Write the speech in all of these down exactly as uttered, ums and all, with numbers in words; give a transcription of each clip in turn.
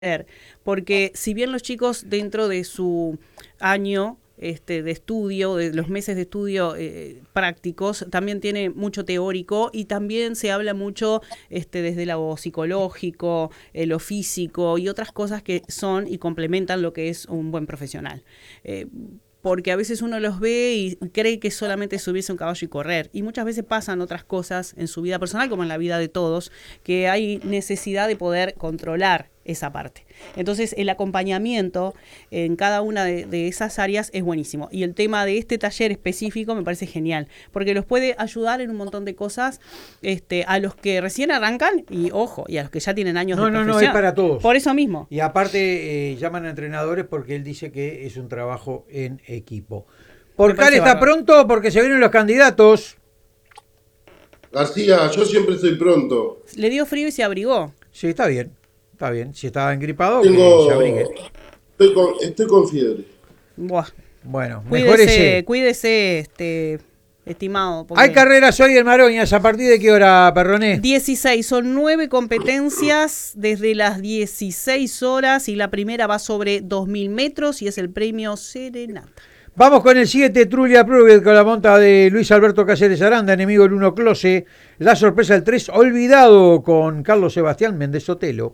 porque si bien los chicos dentro de su año este, de estudio, de los meses de estudio eh, prácticos, también tiene mucho teórico y también se habla mucho este, desde lo psicológico, eh, lo físico y otras cosas que son y complementan lo que es un buen profesional. Eh, porque a veces uno los ve y cree que solamente es subirse a un caballo y correr. Y muchas veces pasan otras cosas en su vida personal, como en la vida de todos, que hay necesidad de poder controlar esa parte. Entonces, el acompañamiento en cada una de, de esas áreas es buenísimo. Y el tema de este taller específico me parece genial, porque los puede ayudar en un montón de cosas este, a los que recién arrancan y, ojo, y a los que ya tienen años No, de no, profesión. no, es para todos. Por eso mismo. Y aparte eh, llaman a entrenadores porque él dice que es un trabajo en equipo. Porcal está bárbaro. pronto porque se vienen los candidatos. García, yo siempre estoy pronto. Le dio frío y se abrigó. Sí, está bien, está bien. Si está engripado, Tengo, que se abrigue. Estoy con, estoy con fiebre. Buah. Bueno, Cuídese, mejórese. cuídese, este, estimado. porque- Hay carreras hoy en Maroñas. ¿A partir de qué hora, Perroné? dieciséis, son nueve competencias desde las dieciséis horas y la primera va sobre dos mil metros y es el premio Serenata. Vamos con el siete, Trulia Pruget, con la monta de Luis Alberto Cáceres Aranda, enemigo el uno, Close. La sorpresa el tres, Olvidado, con Carlos Sebastián Méndez Sotelo.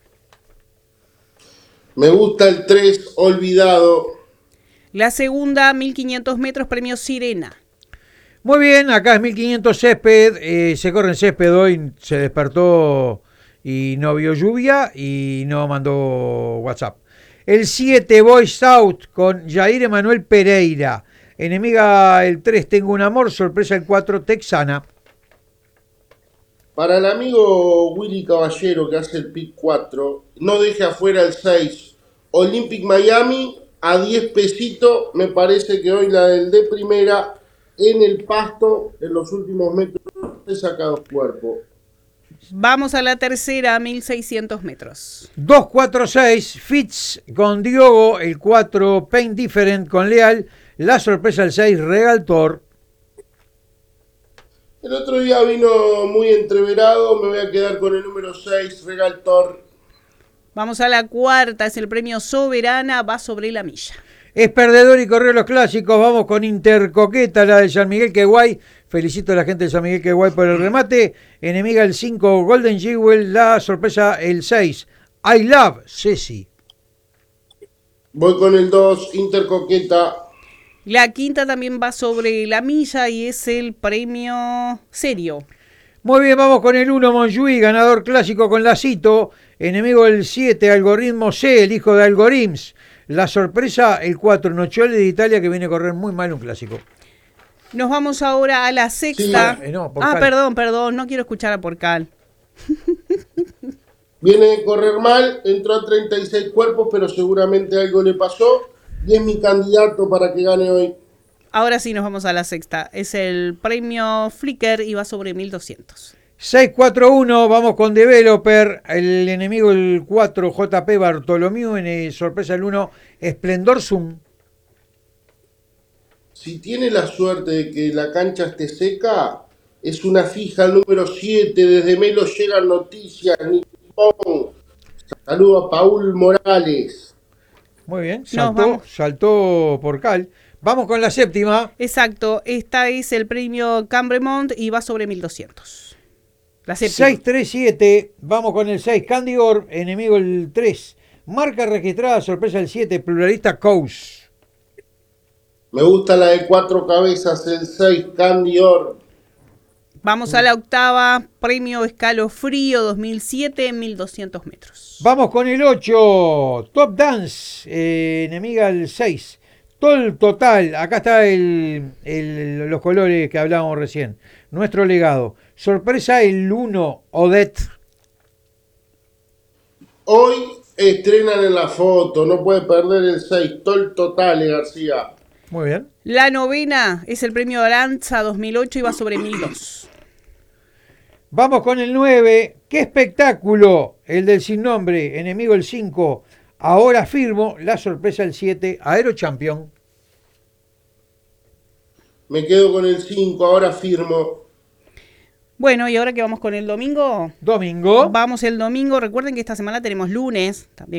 Me gusta el tres, Olvidado. La segunda, mil quinientos metros, premio Sirena. Muy bien, acá es mil quinientos césped, eh, se corre en césped hoy, se despertó y no vio lluvia y no mandó WhatsApp. El siete, Boy Scout con Jair Emanuel Pereira. Enemiga el tres, Tengo un amor, sorpresa el cuatro, Texana. Para el amigo Willy Caballero que hace el pick cuatro, no deje afuera el seis, Olympic Miami, a diez pesitos, me parece que hoy la del de primera, en el pasto, en los últimos metros, he sacado cuerpo. Vamos a la tercera, mil seiscientos metros. dos cuatro seis, Fitz con Diogo, el cuatro, Paint Different con Leal, la sorpresa el seis, Regaltor. El otro día vino muy entreverado, me voy a quedar con el número seis, Regaltor. Vamos a la cuarta, es el premio Soberana, va sobre la milla. Es perdedor y corrió los clásicos, vamos con Intercoqueta, la de San Miguel Queguay. Felicito a la gente de San Miguel Queguay por el remate. Enemiga el cinco, Golden Jewel, la sorpresa el seis, I Love Ceci. Voy con el dos, Intercoqueta. La quinta también va sobre la milla y es el premio Serio. Muy bien, vamos con el uno, Monjuí, ganador clásico con Lacito. Enemigo el siete, Algoritmo C, el hijo de Algorims. La sorpresa el cuatro, Nocciole de Italia, que viene a correr muy mal un clásico. Nos vamos ahora a la sexta. Sí. Eh, no, ah, perdón, perdón, no quiero escuchar a Porcal. Viene a correr mal, entró a treinta y seis cuerpos, pero seguramente algo le pasó y es mi candidato para que gane hoy. Ahora sí nos vamos a la sexta. Es el premio Flickr y va sobre mil doscientos. seis cuatro uno, vamos con Developer, el enemigo el cuatro, J P Bartolomeu, en el sorpresa el uno, Esplendor Zoom. Si tiene la suerte de que la cancha esté seca, es una fija el número siete, desde Melo llegan noticias, Nippon. Saludo a Paul Morales. Muy bien, Nos saltó, vamos. saltó Porcal. Vamos con la séptima. Exacto, esta es el premio Cambremont y va sobre mil doscientos. La séptima. seis tres siete, vamos con el seis, Candy Orb, enemigo el tres. Marca registrada, sorpresa el siete, pluralista Coast. Me gusta la de cuatro cabezas, el seis, Candy Orb. Vamos a la octava, premio Escalofrío dos mil siete, mil doscientos metros. Vamos con el ocho, Top Dance, eh, enemiga el seis. Tol Total, acá está el, el, los colores que hablábamos recién. Nuestro legado. Sorpresa el uno, Odette. Hoy estrenan en la foto, no puede perder el seis, Tol Totale, García. Muy bien. La novena es el premio Aranza dos mil ocho y va sobre mil dos. Vamos con el nueve, qué espectáculo, el del sin nombre, enemigo el cinco. Ahora firmo, la sorpresa el siete, Aero Champion. Me quedo con el cinco, ahora firmo. Bueno, y ahora que vamos con el domingo. Domingo. Vamos el domingo. Recuerden que esta semana tenemos lunes, también